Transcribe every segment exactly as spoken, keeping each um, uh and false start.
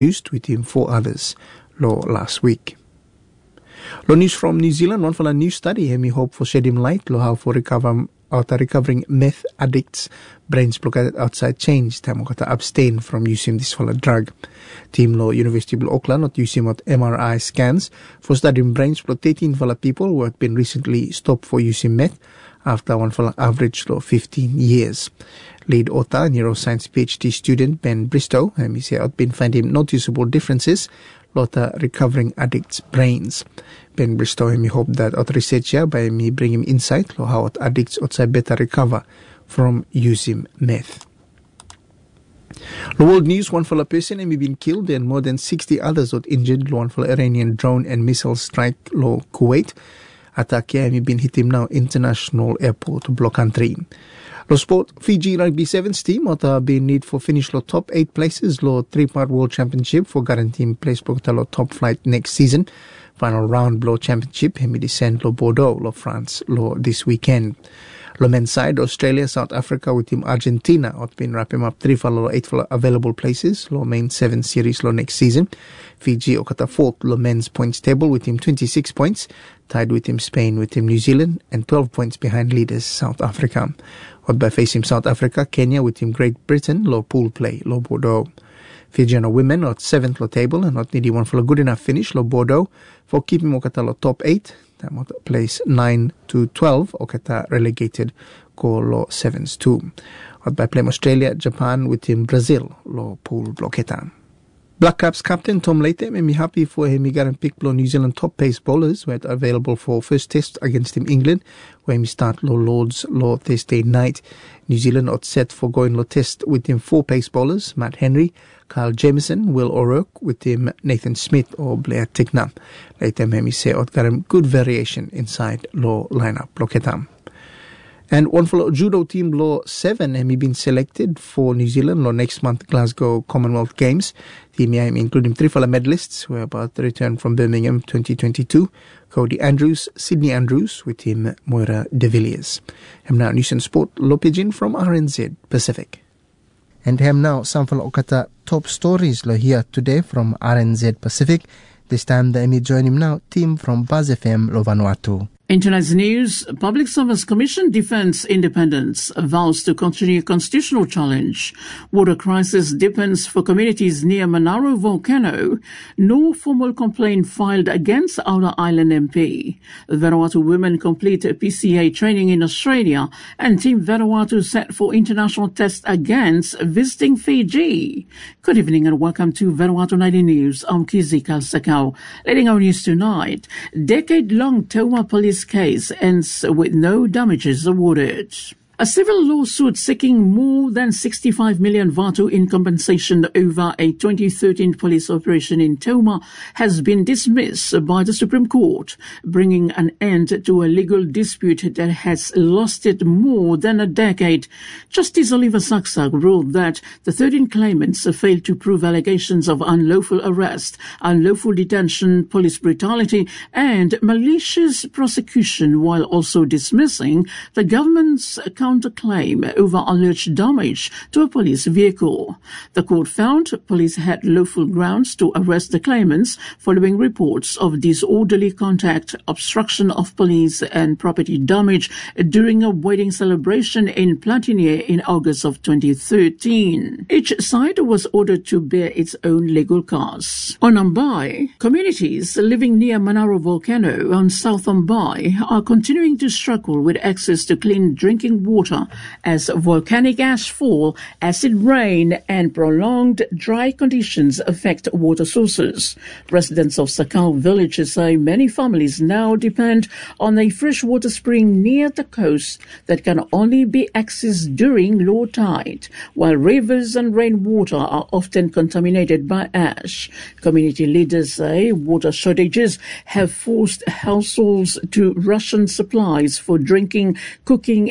used with him four others law last week. Lo news from New Zealand, one for a new study, hemi hope for shedding light, lo how for recover out recovering meth addicts, brains blocked outside change, time to abstain from using this for a drug. Team lo University of Auckland not using what M R I scans for studying brains for thirteen for people who had been recently stopped for using meth after one for average lo fifteen years. Lead author, neuroscience PhD student Ben Bristow, and he said had been finding noticeable differences lot of recovering addicts' brains. Ben Bristow and me hope that our research here by me bring him insight on how addicts outside better recover from using meth. The world news, one for a person and been killed and more than sixty others got injured, one for Iranian drone and missile strike lo Kuwait. Attack here been hit him now international airport block country. Lo sport, Fiji Rugby Sevens team have been need for finish lo top eight places lo three-part world championship for guaranteeing place for lo top flight next season. Final round blow championship hemi descend lo Bordeaux lo France lo this weekend. Lo men's side Australia, South Africa with team Argentina have been wrapping up three for lo eight for available places lo main seven series lo next season. Fiji okata fourth lo men's points table with team twenty-six points, tied with team Spain with team New Zealand and twelve points behind leaders South Africa. What by facing South Africa, Kenya with team Great Britain lo pool play lo Bordeaux. Fijiana women at seventh lo table and not needing one for a good enough finish lo Bordeaux for keeping okata lo top eight. That would place nine to twelve okata relegated ko lo sevens two. What by playing Australia, Japan with team Brazil lo pool blocketa. Black Caps captain Tom Leite made me happy for him he got and pick New Zealand top pace bowlers who are available for first test against Team England, where he start low Lords low Thursday night. New Zealand are set for going low test with him four pace bowlers, Matt Henry, Kyle Jamieson, Will O'Rourke with him Nathan Smith or Blair Tickner. Later made me say got him good variation inside low lineup Bloketam. And one for judo team law seven have been selected for New Zealand law next month Glasgow Commonwealth Games. Team I including three for medalists who are about to return from Birmingham twenty twenty-two. Cody Andrews, Sydney Andrews with team Moira de Villiers. Hem now news and sport law pigeon from R N Z Pacific. And hem now some for okata top stories lo here today from R N Z Pacific. This time the Emmy join him now team from Buzz F M lo Vanuatu. In tonight's news, Public Service Commission defends independence, vows to continue constitutional challenge. Water crisis deepens for communities near Monaro volcano. No formal complaint filed against Outer Island M P. Vanuatu women complete P C A training in Australia, and Team Vanuatu set for international test against visiting Fiji. Good evening and welcome to Vanuatu Nightly News. I'm Kizi Kalsakau. Leading our news tonight, decade-long Tauma police case ends with no damages awarded. A civil lawsuit seeking more than sixty-five million Vatu in compensation over a twenty thirteen police operation in Tauma has been dismissed by the Supreme Court, bringing an end to a legal dispute that has lasted more than a decade. Justice Oliver Saksak ruled that the thirteen claimants failed to prove allegations of unlawful arrest, unlawful detention, police brutality, and malicious prosecution, while also dismissing the government's counterclaim over alleged damage to a police vehicle. The court found police had lawful grounds to arrest the claimants following reports of disorderly conduct, obstruction of police, and property damage during a wedding celebration in Platinier in August of twenty thirteen. Each side was ordered to bear its own legal costs. On Ambai, communities living near Monaro volcano on South Ambai are continuing to struggle with access to clean drinking water as volcanic ash fall, acid rain, and prolonged dry conditions affect water sources. Residents of Sakau village say many families now depend on a freshwater spring near the coast that can only be accessed during low tide, while rivers and rainwater are often contaminated by ash. Community leaders say water shortages have forced households to ration supplies for drinking, cooking, and washing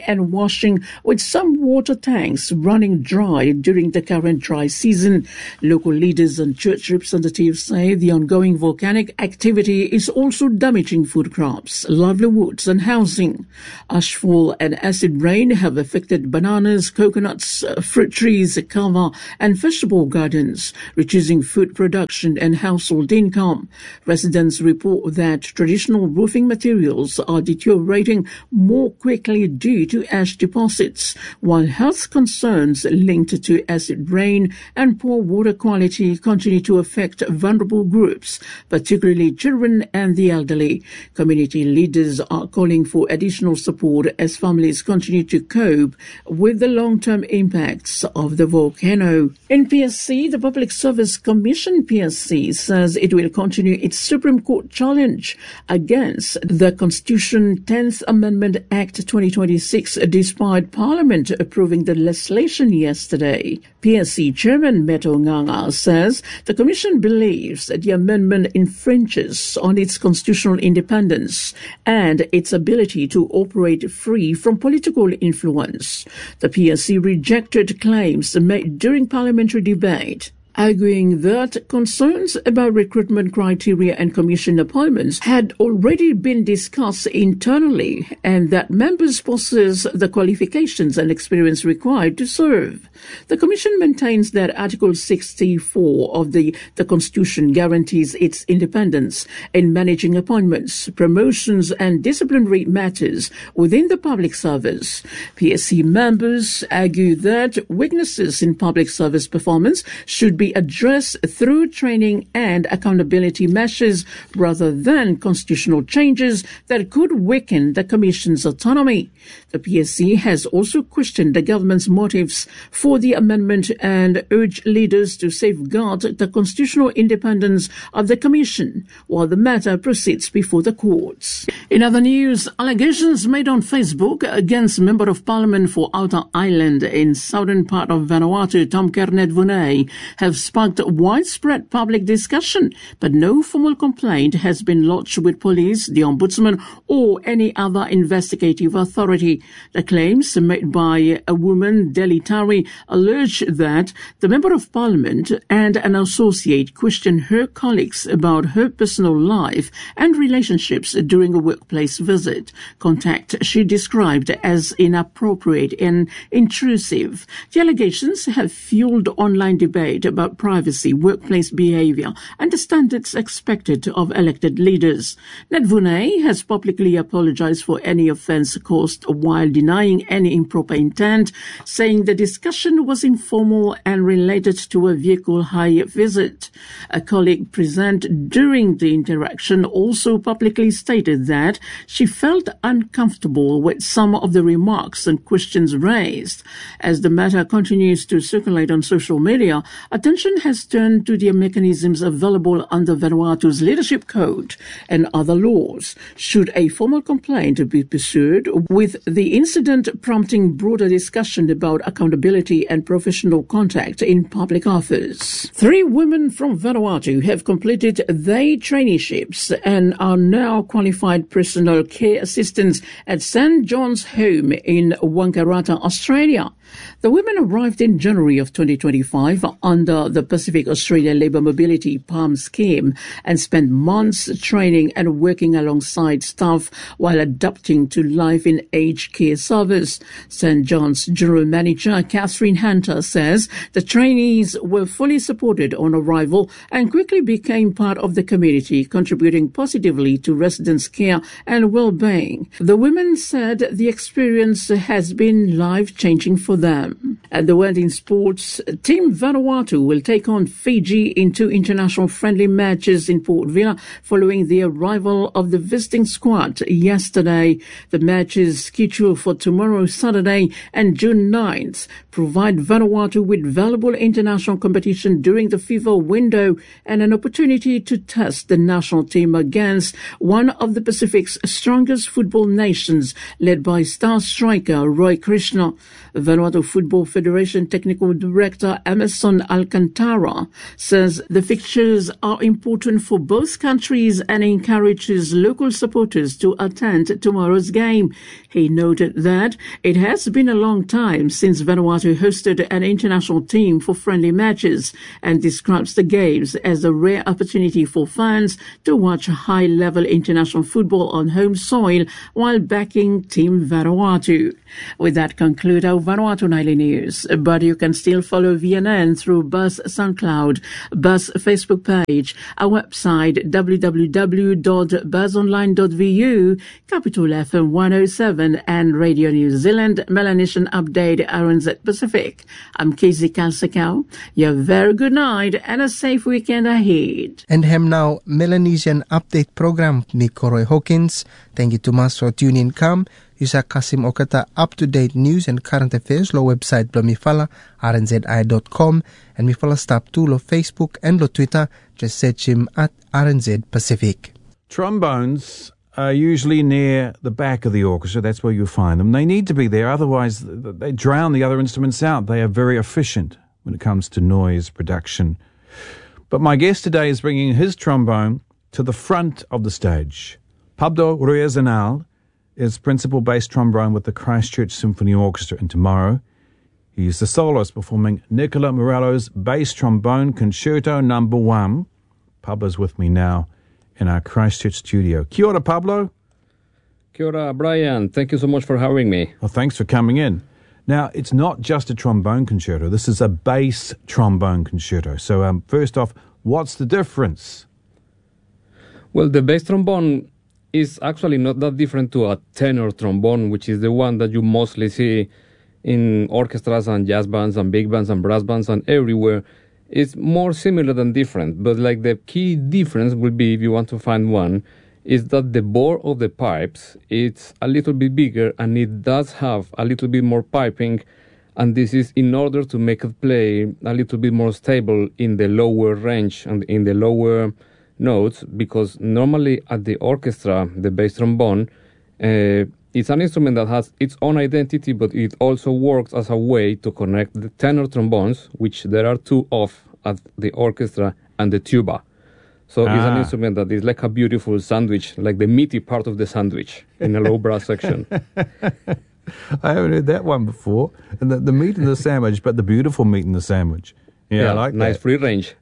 flushing, with some water tanks running dry during the current dry season. Local leaders and church representatives say the ongoing volcanic activity is also damaging food crops, livelihoods and housing. Ashfall and acid rain have affected bananas, coconuts, fruit trees, kava and vegetable gardens, reducing food production and household income. Residents report that traditional roofing materials are deteriorating more quickly due to ash deposits, while health concerns linked to acid rain and poor water quality continue to affect vulnerable groups, particularly children and the elderly. Community leaders are calling for additional support as families continue to cope with the long-term impacts of the volcano. In P S C, the Public Service Commission P S C says it will continue its Supreme Court challenge against the Constitution tenth Amendment Act twenty twenty-six despite Parliament approving the legislation yesterday. P S C Chairman Meto Nganga says the Commission believes that the amendment infringes on its constitutional independence and its ability to operate free from political influence. The P S C rejected claims made during parliamentary debate, arguing that concerns about recruitment criteria and commission appointments had already been discussed internally and that members possess the qualifications and experience required to serve. The Commission maintains that Article sixty-four of the, the Constitution guarantees its independence in managing appointments, promotions and disciplinary matters within the public service. P S C members argue that weaknesses in public service performance should be addressed through training and accountability measures rather than constitutional changes that could weaken the Commission's autonomy. The P S C has also questioned the government's motives for the amendment and urged leaders to safeguard the constitutional independence of the Commission while the matter proceeds before the courts. In other news, allegations made on Facebook against Member of Parliament for Outer Island in southern part of Vanuatu, Tomker Nedvune, have sparked widespread public discussion, but no formal complaint has been lodged with police, the Ombudsman, or any other investigative authority. The claims made by a woman, Deli Tari, allege that the Member of Parliament and an associate questioned her colleagues about her personal life and relationships during a workplace visit, contact she described as inappropriate and intrusive. The allegations have fueled online debate about privacy, workplace behavior, and the standards expected of elected leaders. Nedvune has publicly apologized for any offense caused while denying any improper intent, saying the discussion was informal and related to a vehicle hire visit. A colleague present during the interaction also publicly stated that she felt uncomfortable with some of the remarks and questions raised. As the matter continues to circulate on social media, attention has turned to the mechanisms available under Vanuatu's Leadership Code and other laws, should a formal complaint be pursued, with the incident prompting broader discussion about accountability and professional contact in public office. Three women from Vanuatu have completed their traineeships and are now qualified personal care assistants at Saint John's Home in Wangaratta, Australia. The women arrived in January of twenty twenty-five under the Pacific Australia Labour Mobility PALM scheme and spent months training and working alongside staff while adapting to life in aged care service. Saint John's General Manager Catherine Hunter says the trainees were fully supported on arrival and quickly became part of the community, contributing positively to residents' care and well-being. The women said the experience has been life-changing for them. At the World in Sports, Team Vanuatu will take on Fiji in two international friendly matches in Port Vila following the arrival of the visiting squad yesterday. The matches scheduled for tomorrow, Saturday, and June ninth provide Vanuatu with valuable international competition during the FIFA window and an opportunity to test the national team against one of the Pacific's strongest football nations, led by star striker Roy Krishna. Vanuatu Vanuatu Football Federation Technical Director Emerson Alcantara says the fixtures are important for both countries and encourages local supporters to attend tomorrow's game. He noted that it has been a long time since Vanuatu hosted an international team for friendly matches and describes the games as a rare opportunity for fans to watch high-level international football on home soil while backing Team Vanuatu. With that, conclude our Vanuatu Nightly News. But you can still follow V N N through Buzz SoundCloud, Buzz Facebook page, our website w w w dot buzz online dot v u, Capital F M one oh seven, and Radio New Zealand Melanesian Update R N Z Pacific. I'm Casey Kalsakau. You have a very good night and a safe weekend ahead. And hem now Melanesian Update program ni Koroy Hawkins. Thank you to mas for tuning in. Come. Yusa Kasim Okata up-to-date news and current affairs lo website lo mifala r n z i dot com and mifala stop to lo Facebook and lo Twitter. Just search him at R N Z Pacific. Trombones are usually near the back of the orchestra. That's where you find them. They need to be there, otherwise they drown the other instruments out. They are very efficient when it comes to noise production. But my guest today is bringing his trombone to the front of the stage. Pablo Ruiz-Anal is principal bass trombone with the Christchurch Symphony Orchestra, and tomorrow he is the soloist performing Nicola Morello's Bass Trombone Concerto Number One. Pablo's with me now in our Christchurch studio. Kia ora, Pablo. Kia ora, Brian. Thank you so much for having me. Well, thanks for coming in. Now, it's not just a trombone concerto. This is a bass trombone concerto. So, um, first off, what's the difference? Well, the bass trombone is actually not that different to a tenor trombone, which is the one that you mostly see in orchestras and jazz bands and big bands and brass bands and everywhere. It's more similar than different, but like the key difference will be, if you want to find one, is that the bore of the pipes, it's a little bit bigger and it does have a little bit more piping, and this is in order to make it play a little bit more stable in the lower range and in the lower notes, because normally at the orchestra, the bass trombone, uh, it's an instrument that has its own identity, but it also works as a way to connect the tenor trombones, which there are two of at the orchestra, and the tuba. So ah. It's an instrument that is like a beautiful sandwich, like the meaty part of the sandwich in a low brass section. I haven't heard that one before. And the, the meat in the sandwich, but the beautiful meat in the sandwich. Yeah, yeah I like nice that. Free range.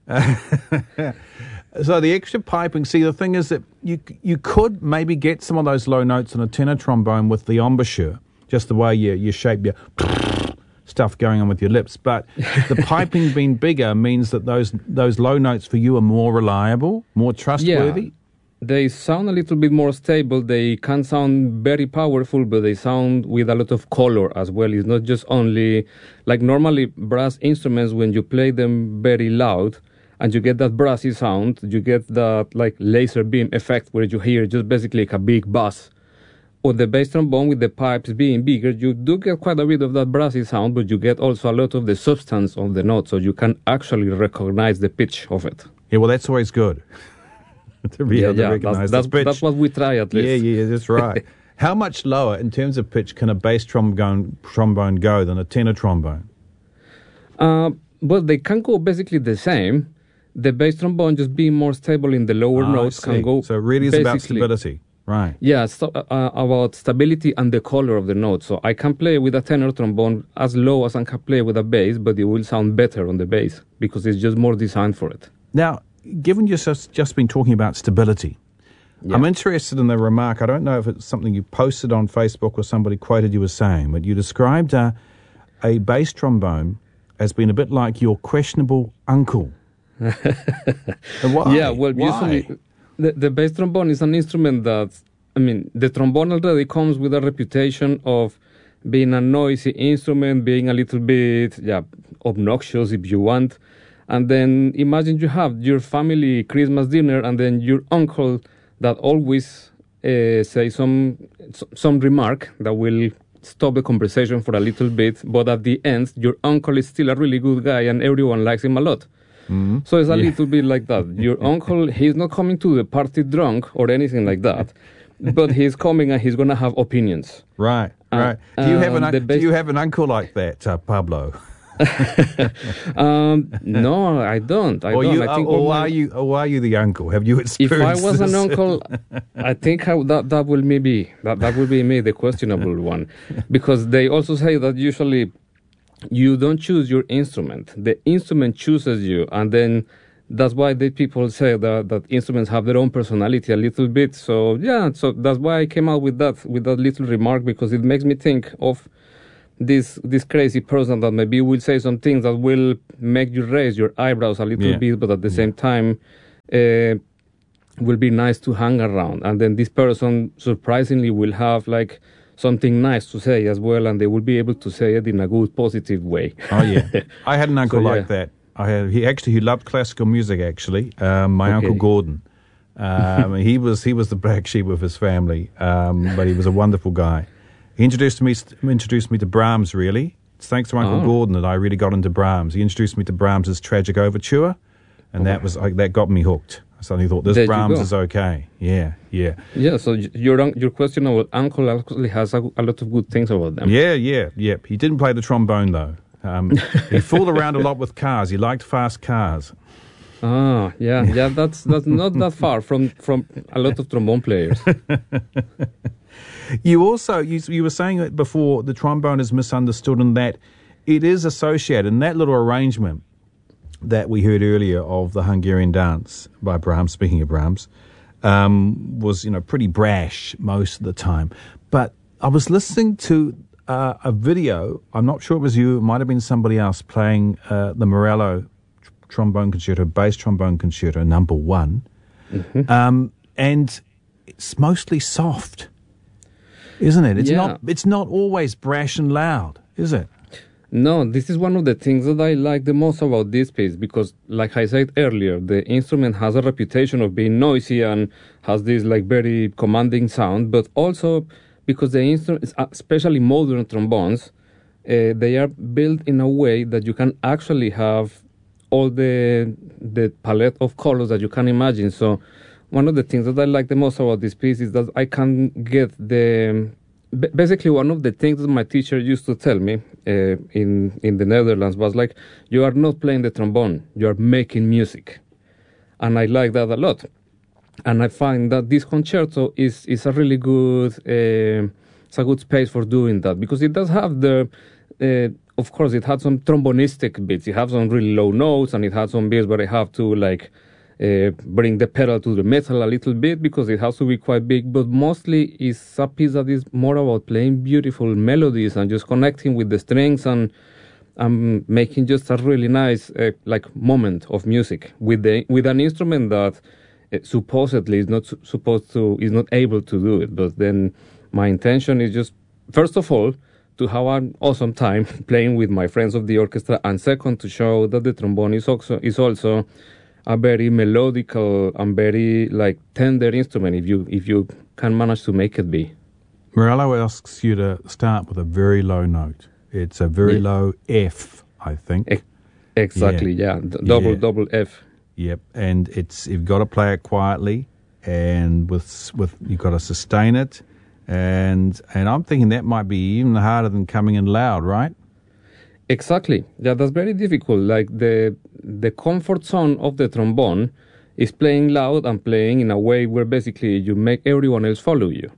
So the extra piping, see, the thing is that you you could maybe get some of those low notes on a tenor trombone with the embouchure, just the way you, you shape your stuff going on with your lips. But the piping being bigger means that those those low notes for you are more reliable, more trustworthy. Yeah. They sound a little bit more stable. They can sound very powerful, but they sound with a lot of color as well. It's not just only, like normally brass instruments, when you play them very loud, and you get that brassy sound, you get that like laser beam effect where you hear just basically like a big bass. Or the bass trombone with the pipes being bigger, you do get quite a bit of that brassy sound, but you get also a lot of the substance of the note, so you can actually recognize the pitch of it. Yeah, well, that's always good. to be yeah, able to yeah, recognize that's, the pitch. That's what we try at least. Yeah, yeah, that's right. How much lower in terms of pitch can a bass trombone, trombone go than a tenor trombone? Uh, well, they can go basically the same. The bass trombone just being more stable in the lower oh, notes can go. So it really is about stability, right? Yeah, so, uh, about stability and the color of the note. So I can play with a tenor trombone as low as I can play with a bass, but it will sound better on the bass because it's just more designed for it. Now, given you've just, just been talking about stability, yeah. I'm interested in the remark. I don't know if it's something you posted on Facebook or somebody quoted you as saying, but you described uh, a bass trombone as being a bit like your questionable uncle. Why? Yeah, well, Why? usually the, the bass trombone is an instrument that, I mean, the trombone already comes with a reputation of being a noisy instrument, being a little bit, yeah, obnoxious if you want. And then imagine you have your family Christmas dinner and then your uncle that always uh, say some some remark that will stop the conversation for a little bit, but at the end, your uncle is still a really good guy and everyone likes him a lot. Mm-hmm. So it's a yeah. little bit like that. Your uncle, he's not coming to the party drunk or anything like that, but he's coming and he's going to have opinions. Right. Right. Do you have an Um, the un- best- do you have an uncle like that, uh, Pablo? um, no, I don't. I or don't. you, I think or all my- are you, or are you the uncle? Have you if experienced I was an this? uncle, I think I, that that will me be that that will be me, the questionable one, because they also say that usually you don't choose your instrument; the instrument chooses you, and then that's why the people say that that instruments have their own personality a little bit. So yeah, so that's why I came out with that with that little remark, because it makes me think of this this crazy person that maybe will say some things that will make you raise your eyebrows a little Yeah. bit, but at the same time uh, will be nice to hang around. And then this person surprisingly will have like something nice to say as well, and they will be able to say it in a good, positive way. Oh yeah, I had an uncle So, yeah. like that. I had he actually he loved classical music. Actually, um, my Okay. uncle Gordon. Um, he was he was the black sheep of his family, um, but he was a wonderful guy. He introduced me introduced me to Brahms. Really, it's thanks to Uncle Oh. Gordon that I really got into Brahms. He introduced me to Brahms's Tragic Overture, and that was like, that got me hooked. I suddenly thought this There you Brahms go. is okay. Yeah, yeah, Yeah, so y- your un- your questionable uncle actually has a, a lot of good things about them. yeah, yeah, yeah. He didn't play the trombone though. Um, he fooled around a lot with cars. He liked fast cars. Ah, yeah, yeah. That's that's not that far from from a lot of trombone players. You also, you, you were saying it before, the trombone is misunderstood in that it is associated, in that little arrangement that we heard earlier of the Hungarian dance by Brahms, speaking of Brahms, um, was, you know, pretty brash most of the time. But I was listening to uh, a video, I'm not sure it was you, it might have been somebody else, playing uh, the Morello tr- trombone concerto, bass trombone concerto number one. Mm-hmm. Um, and it's mostly soft. Isn't it? It's Yeah. not. It's not always brash and loud, is it? No, this is one of the things that I like the most about this piece, because, like I said earlier, the instrument has a reputation of being noisy and has this like very commanding sound, but also because the instruments, especially modern trombones, uh, they are built in a way that you can actually have all the the palette of colors that you can imagine. So one of the things that I like the most about this piece is that I can get the... b- Basically, one of the things that my teacher used to tell me uh, in, in the Netherlands was like, you are not playing the trombone, you are making music. And I like that a lot. And I find that this concerto is, is a really good... Uh, it's a good space for doing that, because it does have the... Uh, of course, it had some trombonistic bits. It has some really low notes, and it had some bits where I have to like uh, bring the pedal to the metal a little bit, because it has to be quite big. But mostly, it's a piece that is more about playing beautiful melodies and just connecting with the strings and um, making just a really nice uh, like moment of music with the with an instrument that uh, supposedly is not su- supposed to is not able to do it. But then my intention is just, first of all, to have an awesome time playing with my friends of the orchestra, and second, to show that the trombone is also is also a very melodical and very like tender instrument, if you if you can manage to make it be. Morello asks you to start with a very low note. It's a very Yeah. low F, I think. E- Exactly, yeah, D- double Yeah. double F. Yep, and it's you've got to play it quietly, and with with you've got to sustain it, and and I'm thinking that might be even harder than coming in loud, right? Exactly. Yeah, that's very difficult. Like the the comfort zone of the trombone is playing loud and playing in a way where basically you make everyone else follow you.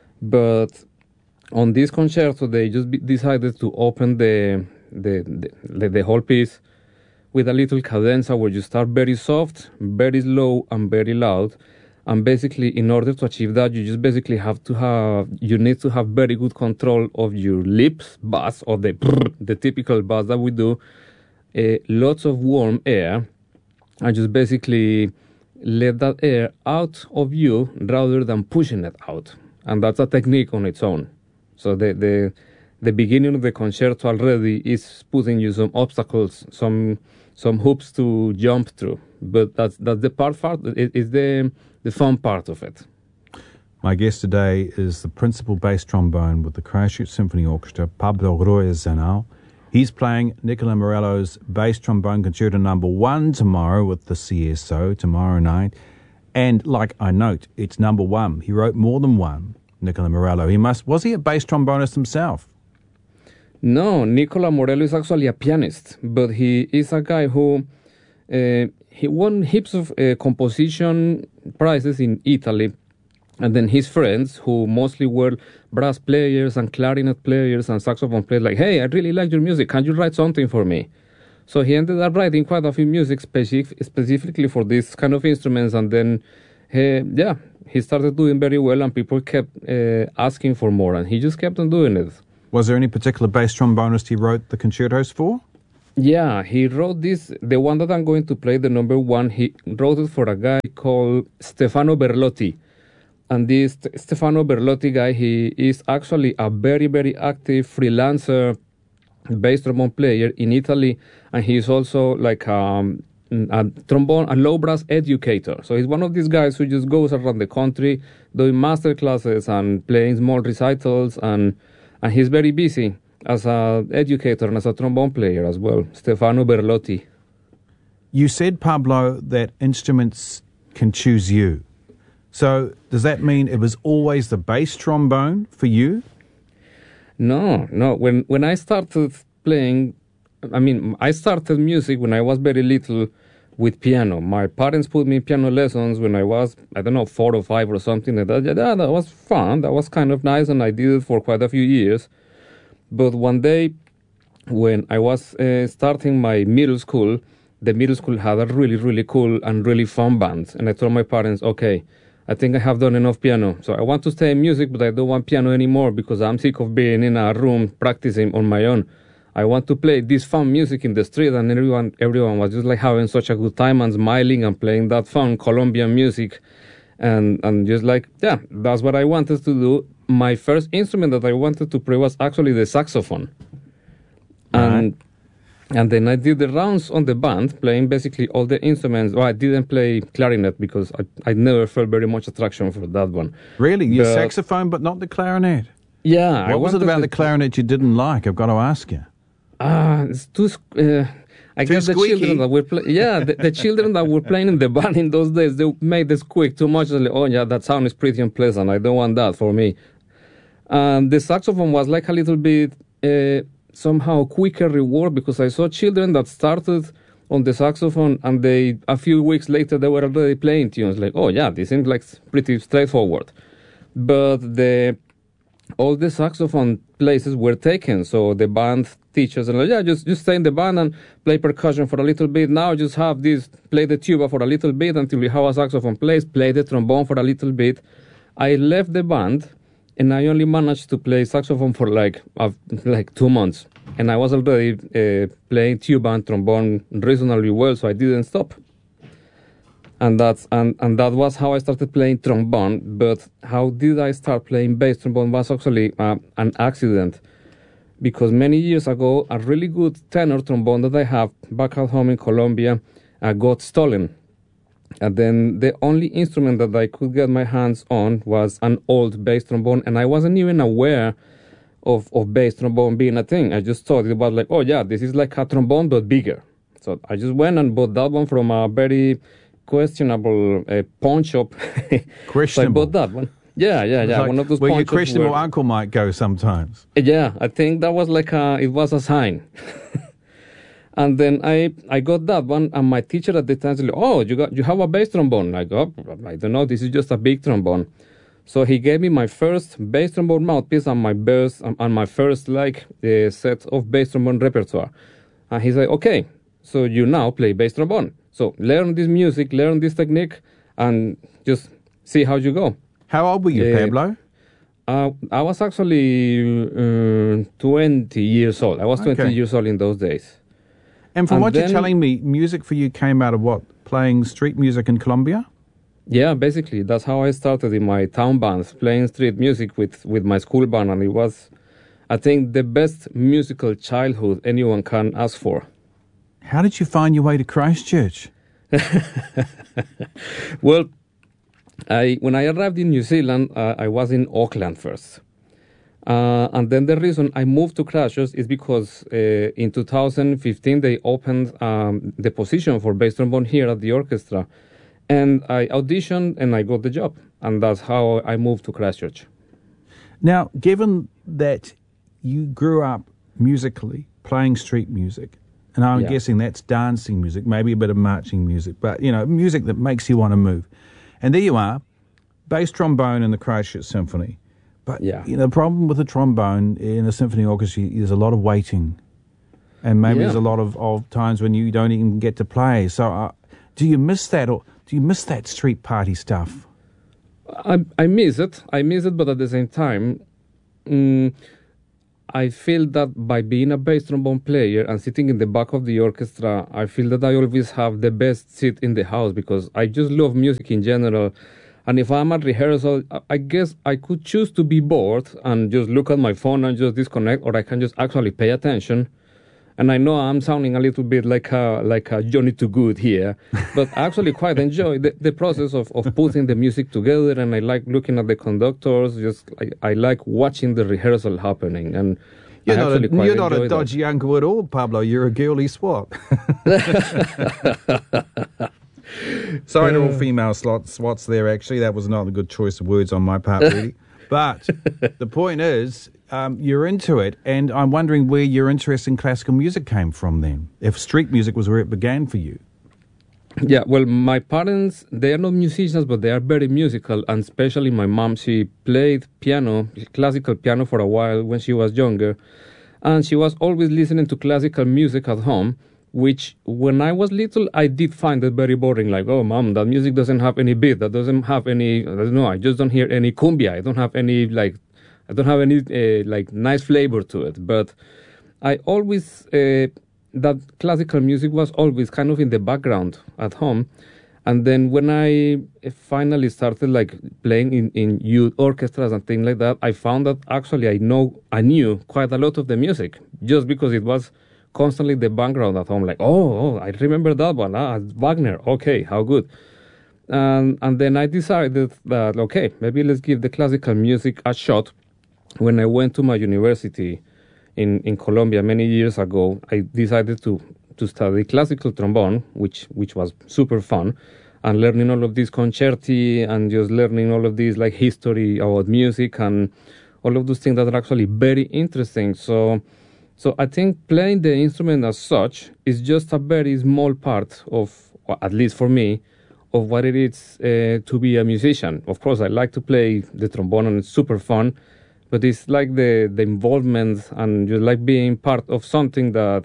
But on this concerto, they just be- decided to open the the, the the whole piece with a little cadenza where you start very soft, very slow, and very loud. And basically, in order to achieve that, you just basically have to have, you need to have very good control of your lips, bass, or the the typical bass that we do. Uh, lots of warm air, and just basically let that air out of you rather than pushing it out. And that's a technique on its own. So the the the beginning of the concerto already is putting you some obstacles, some some hoops to jump through. But that's that's the part part it is the the fun part of it. My guest today is the principal bass trombone with the Christchurch Symphony Orchestra, Pablo Roya-Zanal. He's playing Nicola Morello's bass trombone concerto number one tomorrow with the C S O tomorrow night. And like I note, it's number one. He wrote more than one. Nicola Morello. He must was he a bass trombonist himself? No, Nicola Morello is actually a pianist, but he is a guy who uh, he won heaps of uh, composition prizes in Italy, and then his friends, who mostly were brass players and clarinet players and saxophone players, like, hey, I really like your music. Can you write something for me? So he ended up writing quite a few music specific, specifically for this kind of instruments, and then, uh, yeah, he started doing very well, and people kept uh, asking for more, and he just kept on doing it. Was there any particular bass trombonist he wrote the concertos for? Yeah, he wrote this, the one that I'm going to play, the number one, he wrote it for a guy called Stefano Berlotti. And this Stefano Berlotti guy, he is actually a very, very active freelancer bass trombone player in Italy, and he's also like um, a trombone, a low brass educator. So he's one of these guys who just goes around the country doing master classes and playing small recitals, and and he's very busy as an educator and as a trombone player as well. Stefano Berlotti. You said, Pablo, that instruments can choose you. So does that mean it was always the bass trombone for you? No, no. When when I started playing, I mean, I started music when I was very little with piano. My parents put me in piano lessons when I was, I don't know, four or five or something like that. Yeah, that was fun. That was kind of nice, and I did it for quite a few years. But one day, when I was uh, starting my middle school, the middle school had a really, really cool and really fun band. And I told my parents, okay, I think I have done enough piano. So I want to stay in music, but I don't want piano anymore because I'm sick of being in a room practicing on my own. I want to play this fun music in the street, and everyone everyone was just like having such a good time and smiling and playing that fun Colombian music. And, and just like, yeah, that's what I wanted to do. My first instrument that I wanted to play was actually the saxophone. And right. and then I did the rounds on the band, playing basically all the instruments. Well, I didn't play clarinet because I, I never felt very much attraction for that one. Really? Your but, saxophone, but not the clarinet? Yeah. What I was it about the clarinet you didn't like? I've got to ask you. Ah, uh, it's too... Uh, I too guess the squeaky. children that were play- yeah, the, the children that were playing in the band in those days, they made the squeak too much. Like, oh yeah, that sound is pretty unpleasant. I don't want that for me. And the saxophone was like a little bit uh, somehow quicker reward, because I saw children that started on the saxophone, and they a few weeks later they were already playing tunes. Like, oh yeah, this seems like pretty straightforward. But the all the saxophone places were taken, so the band teachers and like, yeah, just just stay in the band and play percussion for a little bit. Now just have this, play the tuba for a little bit until you have a saxophone place, play the trombone for a little bit. I left the band, and I only managed to play saxophone for like uh, like two months, and I was already uh, playing tuba and trombone reasonably well, so I didn't stop. And that's and, and that was how I started playing trombone. But how did I start playing bass trombone was actually uh, an accident, because many years ago a really good tenor trombone that I have back at home in Colombia uh, got stolen. And then the only instrument that I could get my hands on was an old bass trombone, and I wasn't even aware of, of bass trombone being a thing. I just thought it was like, oh yeah, this is like a trombone but bigger. So I just went and bought that one from a very questionable uh, pawn shop. Questionable. So I bought that one. Yeah, yeah, yeah. Like, one of those where pawn your shops questionable where, uncle might go sometimes. Yeah, I think that was like a, it was a sign. And then I, I got that one, and my teacher at the time said, oh, you got you have a bass trombone. I go, oh, I don't know, this is just a big trombone. So he gave me my first bass trombone mouthpiece and my first, and my first like uh, set of bass trombone repertoire. And he said, okay, so you now play bass trombone. So learn this music, learn this technique, and just see how you go. How old were you, uh, Pablo? Uh, I was actually uh, twenty years old. I was twenty Okay. years old in those days. And from and what then- you're telling me, music for you came out of what? Playing street music in Colombia? Yeah, basically, that's how I started in my town bands, playing street music with, with my school band, and it was, I think, the best musical childhood anyone can ask for. How did you find your way to Christchurch? Well, I when I arrived in New Zealand, uh, I was in Auckland first. Uh, and then the reason I moved to Christchurch is because uh, in two thousand fifteen they opened um, the position for bass trombone here at the orchestra. And I auditioned and I got the job. And that's how I moved to Christchurch. Now, given that you grew up musically playing street music, and I'm Yeah. guessing that's dancing music, maybe a bit of marching music, but, you know, music that makes you want to move. And there you are, bass trombone in the Christchurch Symphony. But Yeah. you know, the problem with the trombone in a symphony orchestra is a lot of waiting. And maybe Yeah. there's a lot of, of times when you don't even get to play. So uh, do you miss that, or do you miss that street party stuff? I, I miss it. I miss it, but at the same time, mm, I feel that by being a bass trombone player and sitting in the back of the orchestra, I feel that I always have the best seat in the house because I just love music in general. And if I'm at rehearsal, I- I guess I could choose to be bored and just look at my phone and just disconnect, or I can just actually pay attention. And I know I'm sounding a little bit like a, like a Johnny Too Good here, but I actually quite enjoy the, the process of, of putting the music together, and I like looking at the conductors. Just I, I like watching the rehearsal happening, and You're I not, actually a, quite you're not enjoy a that. dodgy uncle at all, Pablo. You're a girly swat. Sorry to all female slot, swats there, actually. That was not a good choice of words on my part, really. But the point is, um, you're into it, and I'm wondering where your interest in classical music came from then, if street music was where it began for you. Yeah, well, my parents, they are not musicians, but they are very musical, and especially my mom, she played piano, classical piano for a while when she was younger, and she was always listening to classical music at home, which when I was little, I did find it very boring, like, oh, mom, that music doesn't have any beat, that doesn't have any, I don't know, I just don't hear any cumbia, I don't have any, like, I don't have any, uh, like, nice flavor to it, but I always... Uh, that classical music was always kind of in the background at home. And then when I finally started like playing in, in youth orchestras and things like that, I found that actually I know I knew quite a lot of the music just because it was constantly the background at home. Like, oh, oh I remember that one. Ah, Wagner. Okay, how good. And, and then I decided that, okay, maybe let's give the classical music a shot. When I went to my university In, in Colombia many years ago, I decided to, to study classical trombone, which which was super fun, and learning all of these concerti and just learning all of this like history about music and all of those things that are actually very interesting. So, so I think playing the instrument as such is just a very small part of, or at least for me, of what it is uh, to be a musician. Of course, I like to play the trombone and it's super fun. But it's like the, the involvement and just like being part of something that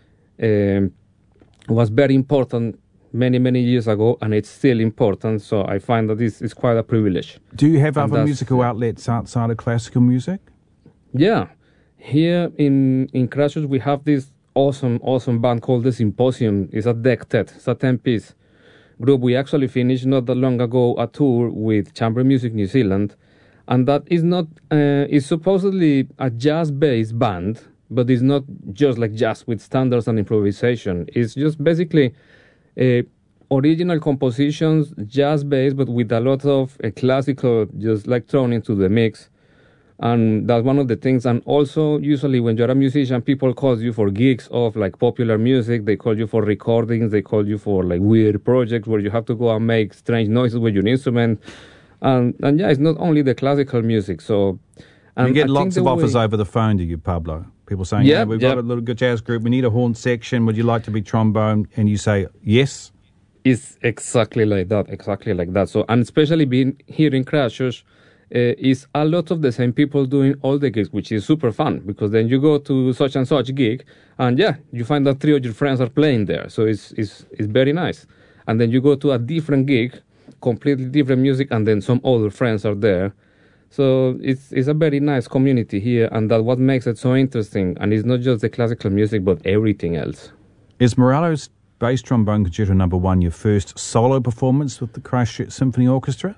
um, was very important many, many years ago, and it's still important. So I find that this is quite a privilege. Do you have And other that's- musical outlets outside of classical music? Yeah. Here in, in Christchurch, we have this awesome, awesome band called The Symposium. It's a dectet. It's a ten-piece group. We actually finished not that long ago a tour with Chamber Music New Zealand. And that is not, uh, is supposedly a jazz-based band, but it's not just like jazz with standards and improvisation. It's just basically uh, original compositions, jazz-based, but with a lot of uh, classical just like thrown into the mix. And that's one of the things. And also, usually when you're a musician, people call you for gigs of like popular music. They call you for recordings. They call you for like weird projects where you have to go and make strange noises with your instrument. And, and yeah, it's not only the classical music. So, and You get I think lots the of offers way- over the phone, do you, Pablo? People saying, Yeah, yeah, we've yeah. got a little good jazz group. We need a horn section. Would you like to be trombone? And you say, yes. It's exactly like that, exactly like that. So, and especially being here in Christchurch, uh, is a lot of the same people doing all the gigs, which is super fun because then you go to such and such gig, and yeah, you find that three of your friends are playing there. So it's it's it's very nice. And then you go to a different gig, completely different music, and then some other friends are there. So it's it's a very nice community here, and that's what makes it so interesting. And it's not just the classical music, but everything else. Is Morello's Bass Trombone Concerto Number One your first solo performance with the Christchurch Symphony Orchestra?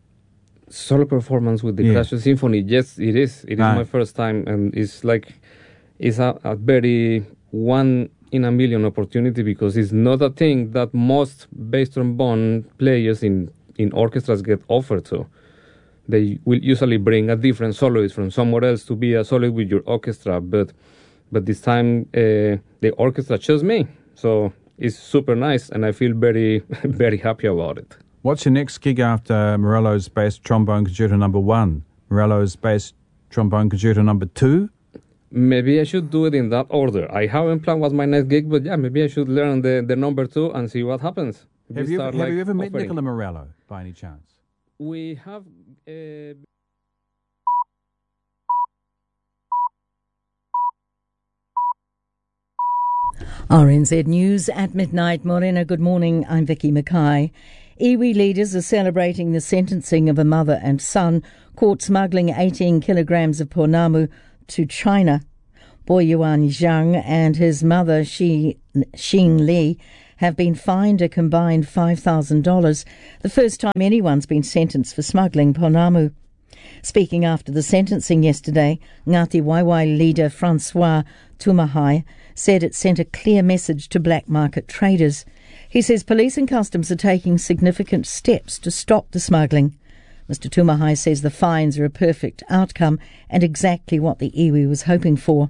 Solo performance with the Yeah. Christchurch Symphony, yes, it is. It is Right. my first time, and it's like it's a, a very one in a million opportunity because it's not a thing that most bass trombone players in in orchestras get offered to. They will usually bring a different soloist from somewhere else to be a soloist with your orchestra, but but this time uh, the orchestra chose me, so it's super nice, and I feel very very happy about it. What's your next gig after Morello's Bass Trombone Concerto Number One? Morello's Bass Trombone Concerto Number Two? Maybe I should do it in that order. I haven't planned what's my next gig, but yeah, maybe I should learn the, the number two and see what happens. Have you, ever, have like you ever met offering. Nicola Morello, by any chance? We have... Uh... R N Z News at midnight. Morena, good morning. I'm Vicky Mackay. Iwi leaders are celebrating the sentencing of a mother and son caught smuggling eighteen kilograms of pounamu to China. Boyuan Zhang and his mother, Xi, Xing Li, have been fined a combined five thousand dollars, the first time anyone's been sentenced for smuggling pounamu. Speaking after the sentencing yesterday, Ngati Waiwai leader Francois Tumahai said it sent a clear message to black market traders. He says police and customs are taking significant steps to stop the smuggling. Mister Tumahai says the fines are a perfect outcome and exactly what the iwi was hoping for.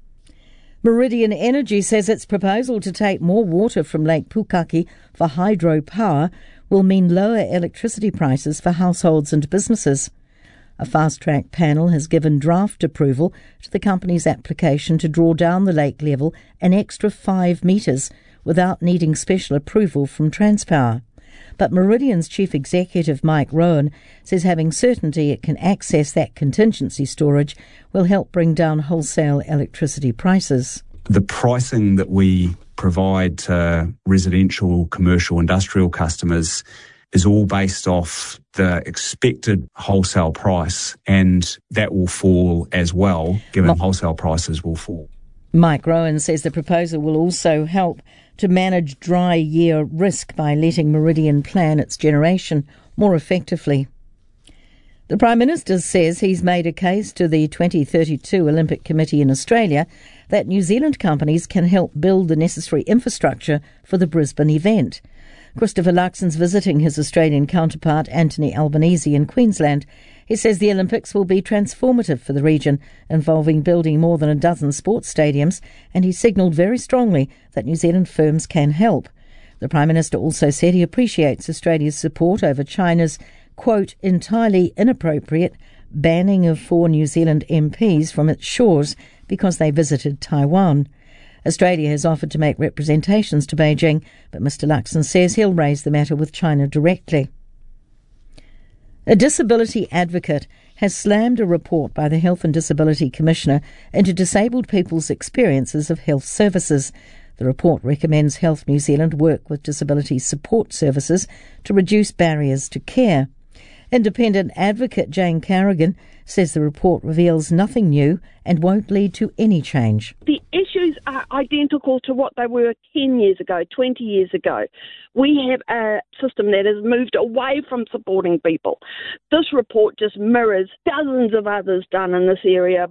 Meridian Energy says its proposal to take more water from Lake Pukaki for hydropower will mean lower electricity prices for households and businesses. A fast-track panel has given draft approval to the company's application to draw down the lake level an extra five metres without needing special approval from Transpower. But Meridian's chief executive, Mike Rowan, says having certainty it can access that contingency storage will help bring down wholesale electricity prices. The pricing that we provide to residential, commercial, industrial customers is all based off the expected wholesale price, and that will fall as well, given Ma- wholesale prices will fall. Mike Rowan says the proposal will also help to manage dry year risk by letting Meridian plan its generation more effectively. The Prime Minister says he's made a case to the twenty thirty-two Olympic Committee in Australia that New Zealand companies can help build the necessary infrastructure for the Brisbane event. Christopher Luxon's visiting his Australian counterpart Anthony Albanese in Queensland. He says the Olympics will be transformative for the region, involving building more than a dozen sports stadiums, and he signalled very strongly that New Zealand firms can help. The Prime Minister also said he appreciates Australia's support over China's, quote, entirely inappropriate banning of four New Zealand M Ps from its shores because they visited Taiwan. Australia has offered to make representations to Beijing, but Mister Luxon says he'll raise the matter with China directly. A disability advocate has slammed a report by the Health and Disability Commissioner into disabled people's experiences of health services. The report recommends Health New Zealand work with disability support services to reduce barriers to care. Independent advocate Jane Carrigan says the report reveals nothing new and won't lead to any change. The issues are identical to what they were ten years ago, twenty years ago. We have a system that has moved away from supporting people. This report just mirrors dozens of others done in this area.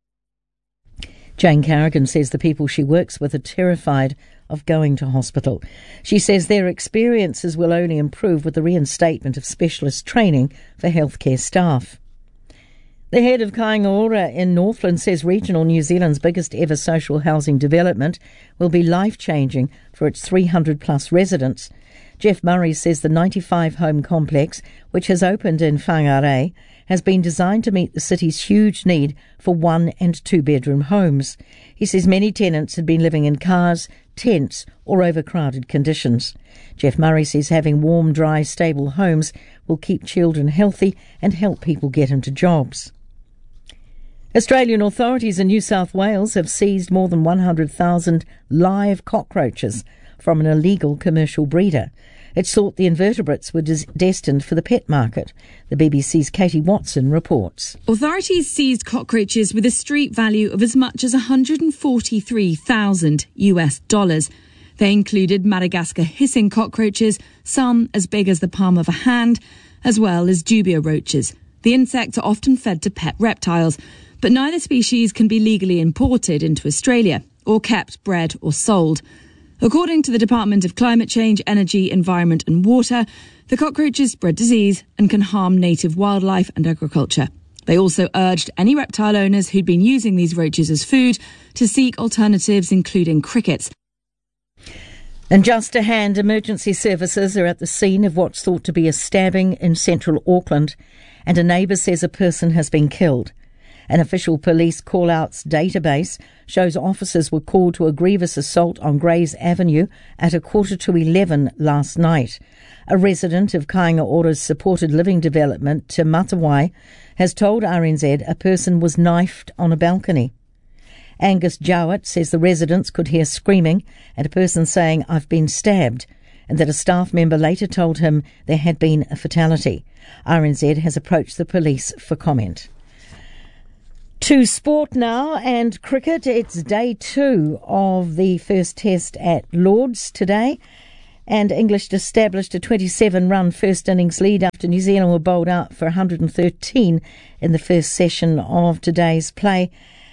Jane Carrigan says the people she works with are terrified of going to hospital. She says their experiences will only improve with the reinstatement of specialist training for healthcare staff. The head of Kaingaora in Northland says regional New Zealand's biggest ever social housing development will be life-changing for its three hundred plus residents. Jeff Murray says the ninety-five home complex, which has opened in Whangarei, has been designed to meet the city's huge need for one and two bedroom homes. He says many tenants had been living in cars, tents or overcrowded conditions. Jeff Murray says having warm, dry, stable homes will keep children healthy and help people get into jobs. Australian authorities in New South Wales have seized more than one hundred thousand live cockroaches from an illegal commercial breeder. It's thought the invertebrates were des- destined for the pet market. The B B C's Katie Watson reports. Authorities seized cockroaches with a street value of as much as one hundred forty-three thousand U S dollars. They included Madagascar hissing cockroaches, some as big as the palm of a hand, as well as dubia roaches. The insects are often fed to pet reptiles, but neither species can be legally imported into Australia or kept, bred or sold. According to the Department of Climate Change, Energy, Environment and Water, the cockroaches spread disease and can harm native wildlife and agriculture. They also urged any reptile owners who'd been using these roaches as food to seek alternatives, including crickets. And just a hand, emergency services are at the scene of what's thought to be a stabbing in central Auckland, and a neighbour says a person has been killed. An official police call-outs database shows officers were called to a grievous assault on Grays Avenue at a quarter to eleven last night. A resident of Kāinga Ora's supported living development, Te Matawai, has told R N Z a person was knifed on a balcony. Angus Jowett says the residents could hear screaming and a person saying, "I've been stabbed," and that a staff member later told him there had been a fatality. R N Z has approached the police for comment. To sport now and cricket. It's day two of the first test at Lords today, and England established a twenty-seven run first innings lead after New Zealand were bowled out for one hundred thirteen in the first session of today's play.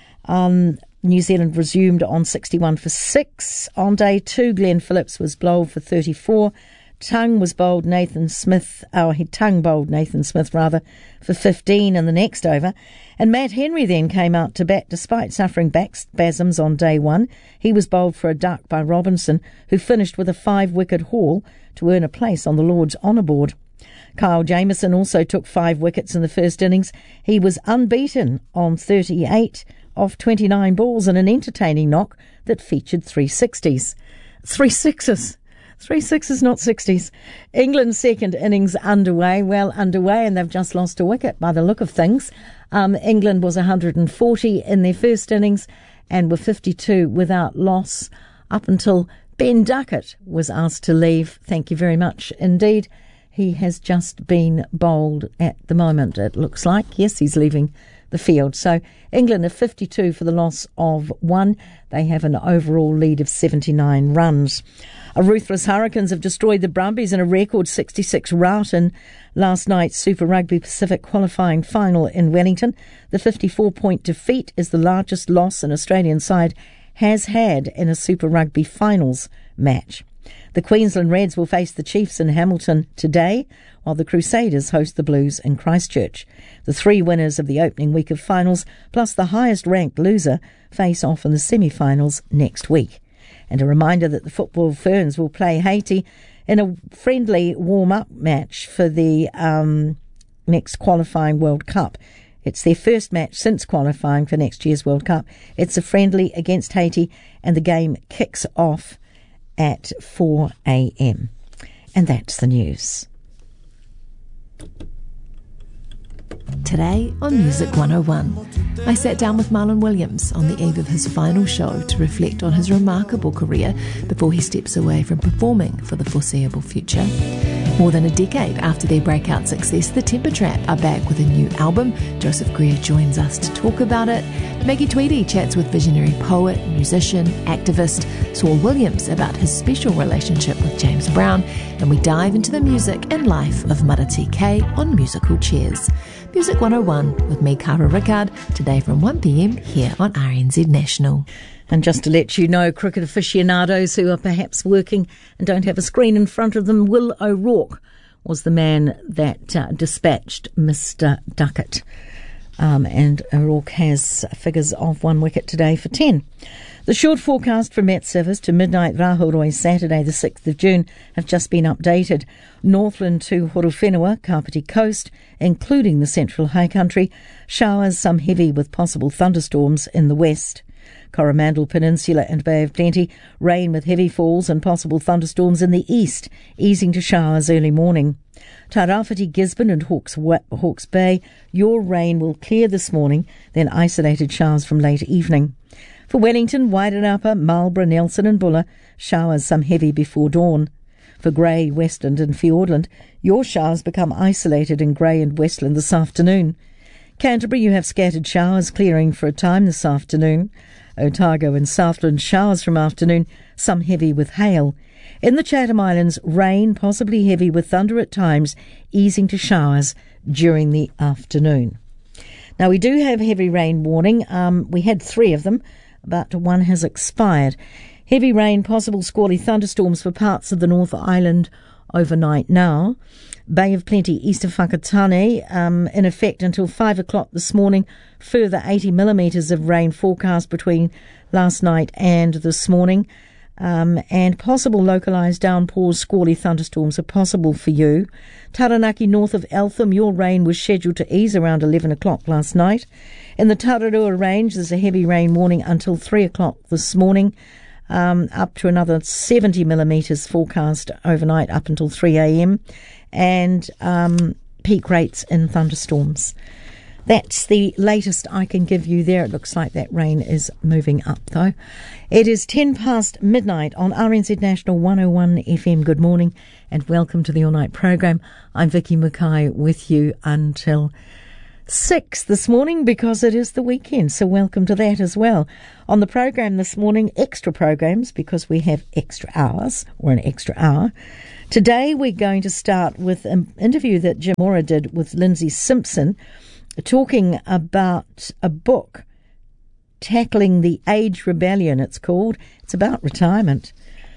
Um, New Zealand resumed on sixty-one for six. On day two, Glenn Phillips was bowled for thirty-four. Tongue was bowled Nathan Smith, oh, he tongue bowled Nathan Smith rather, for fifteen in the next over. And Matt Henry then came out to bat despite suffering back spasms on day one. He was bowled for a duck by Robinson, who finished with a five-wicket haul to earn a place on the Lord's honour board. Kyle Jamieson also took five wickets in the first innings. He was unbeaten on thirty-eight off twenty-nine balls in an entertaining knock that featured three sixties. Three sixes. Three sixes, not sixties. England's second innings underway, well underway, and they've just lost a wicket by the look of things. Um, England was one hundred forty in their first innings and were fifty-two without loss up until Ben Duckett was asked to leave. Thank you very much indeed. He has just been bowled at the moment, it looks like. Yes, he's leaving the field. So England are fifty-two for the loss of one. They have an overall lead of seventy-nine runs. A ruthless Hurricanes have destroyed the Brumbies in a record sixty-six rout in last night's Super Rugby Pacific qualifying final in Wellington. The fifty-four point defeat is the largest loss an Australian side has had in a Super Rugby finals match. The Queensland Reds will face the Chiefs in Hamilton today, while the Crusaders host the Blues in Christchurch. The three winners of the opening week of finals, plus the highest-ranked loser, face off in the semi-finals next week. And a reminder that the Football Ferns will play Haiti in a friendly warm-up match for the um, next qualifying World Cup. It's their first match since qualifying for next year's World Cup. It's a friendly against Haiti, and the game kicks off at four a.m. And that's the news. Today on Music one oh one, I sat down with Marlon Williams on the eve of his final show to reflect on his remarkable career before he steps away from performing for the foreseeable future. More than a decade after their breakout success, the Temper Trap are back with a new album. Joseph Greer joins us to talk about it. Maggie Tweedy chats with visionary poet, musician, activist Saul Williams about his special relationship with James Brown, and we dive into the music and life of Mara T K on Musical Chairs. Music one oh one with me, Cara Rickard, today from one p.m. here on R N Z National. And just to let you know, cricket aficionados who are perhaps working and don't have a screen in front of them, Will O'Rourke was the man that uh, dispatched Mister Duckett. Um, and O'Rourke has figures of one wicket today for ten. The short forecast from Met Service to midnight Rahuroi Saturday the sixth of June have just been updated. Northland to Horowhenua, Kapiti Coast, including the central high country, showers, some heavy with possible thunderstorms in the west. Coromandel Peninsula and Bay of Plenty, rain with heavy falls and possible thunderstorms in the east, easing to showers early morning. Tairāwhiti, Gisborne and Hawke's, Hawke's Bay, your rain will clear this morning, then isolated showers from late evening. For Wellington, Wairarapa, Marlborough, Nelson and Buller, showers some heavy before dawn. For Grey, Westland and Fiordland, your showers become isolated in Grey and Westland this afternoon. Canterbury, you have scattered showers clearing for a time this afternoon. Otago and Southland, showers from afternoon, some heavy with hail. In the Chatham Islands, rain, possibly heavy with thunder at times, easing to showers during the afternoon. Now, we do have heavy rain warning. Um, we had three of them, but one has expired. Heavy rain, possible squally thunderstorms for parts of the North Island overnight now. Bay of Plenty east of Whakatane, um, in effect until five o'clock this morning. Further eighty millimetres of rain forecast between last night and this morning. Um, and possible localised downpours, squally thunderstorms are possible for you. Taranaki north of Eltham, your rain was scheduled to ease around eleven o'clock last night. In the Tararua Range, there's a heavy rain warning until three o'clock this morning, um, up to another seventy millimetres forecast overnight up until three a.m. and um, peak rates in thunderstorms. That's the latest I can give you there. It looks like that rain is moving up, though. It is ten past midnight on R N Z National one oh one F M. Good morning and welcome to the All Night programme. I'm Vicky Mackay with you until six this morning because it is the weekend, so welcome to that as well. On the programme this morning, extra programmes because we have extra hours, or an extra hour. Today we're going to start with an interview that Jim Mora did with Lindsay Simpson, talking about a book, Tackling the Age Rebellion, it's called. It's about retirement.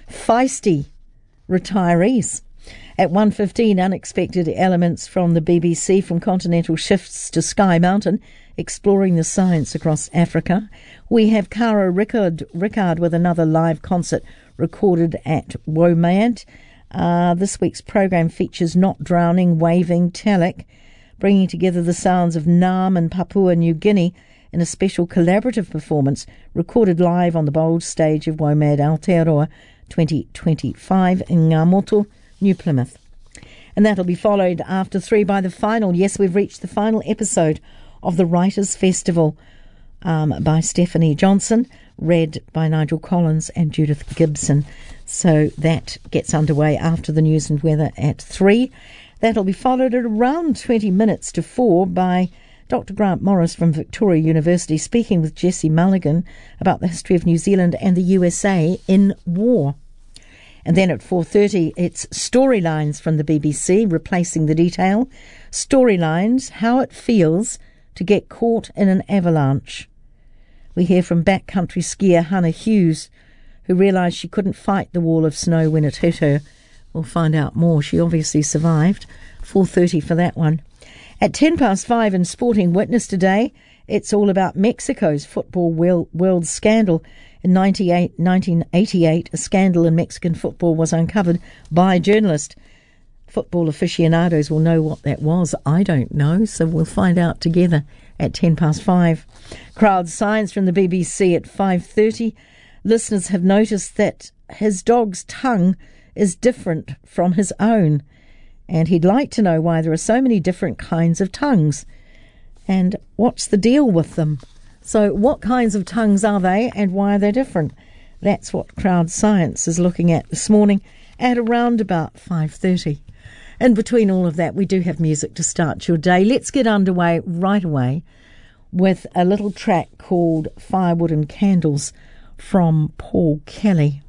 Feisty retirees. At one fifteen, unexpected elements from the B B C, from continental shifts to Sky Mountain, exploring the science across Africa. We have Cara Rickard, Rickard with another live concert recorded at WOMAD. Uh, this week's program features Not Drowning, Waving, Talek, bringing together the sounds of Nam and Papua New Guinea in a special collaborative performance recorded live on the bold stage of WOMAD Aotearoa twenty twenty-five in Ngamoto, New Plymouth. And that'll be followed after three by the final. Yes, we've reached the final episode of the Writers' Festival um, by Stephanie Johnson, read by Nigel Collins and Judith Gibson. So that gets underway after the news and weather at three. That'll be followed at around twenty minutes to four by Doctor Grant Morris from Victoria University speaking with Jesse Mulligan about the history of New Zealand and the U S A in war. And then at four thirty, it's Storylines from the B B C, replacing the detail. Storylines, how it feels to get caught in an avalanche. We hear from backcountry skier Hannah Hughes, who realised she couldn't fight the wall of snow when it hit her. We'll find out more. She obviously survived. four thirty for that one. At ten past five in Sporting Witness today, it's all about Mexico's football world, world scandal. In nineteen eighty-eight, a scandal in Mexican football was uncovered by a journalist. Football aficionados will know what that was. I don't know, so we'll find out together at ten past five. Crowd Science from the B B C at five thirty. Listeners have noticed that his dog's tongue is different from his own, and he'd like to know why there are so many different kinds of tongues and what's the deal with them. So what kinds of tongues are they and why are they different? That's what Crowd Science is looking at this morning at around about five thirty. And between all of that, we do have music to start your day. Let's get underway right away with a little track called Firewood and Candles from Paul Kelly.